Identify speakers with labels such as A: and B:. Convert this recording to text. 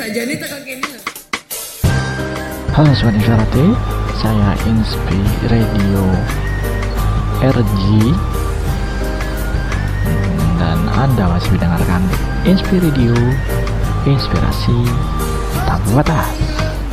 A: sajane tekan kene.
B: Halo Sobat Inspirasi, saya Inspi Radio RG dan Anda masih mendengarkan Inspi Radio, inspirasi tanpa batas.